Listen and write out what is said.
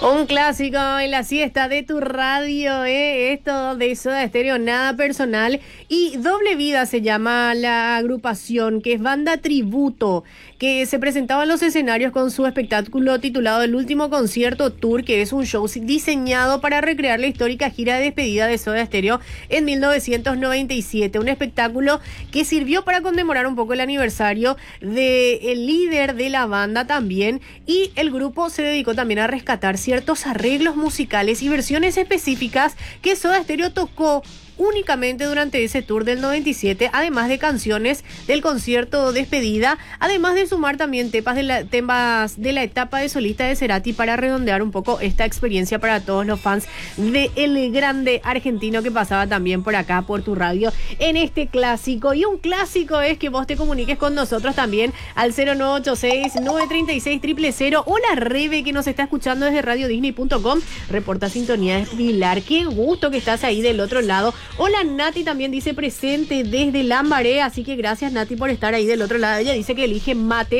Un clásico en la siesta de tu radio, esto de Soda Stereo, nada personal. Y Doble Vida se llama la agrupación, que es banda tributo, que se presentaba en los escenarios con su espectáculo titulado El Último Concierto Tour, que es un show diseñado para recrear la histórica gira de despedida de Soda Stereo en 1997. Un espectáculo que sirvió para conmemorar un poco el aniversario del líder de la banda también, y el grupo se dedicó también a rescatar ciertos arreglos musicales y versiones específicas que Soda Stereo tocó únicamente durante ese tour del 97, además de canciones del concierto despedida, además de sumar también temas de la etapa de solista de Cerati para redondear un poco esta experiencia para todos los fans de el grande argentino que pasaba también por acá por tu radio en este clásico. Y un clásico es que vos te comuniques con nosotros también al 0986-936-000. Hola Rebe, que nos está escuchando desde radiodisney.com, reporta sintonía de Pilar. Qué gusto que estás ahí del otro lado. Hola, Nati también dice presente desde Lambaré, así que gracias Nati por estar ahí del otro lado. Ella dice que elige mate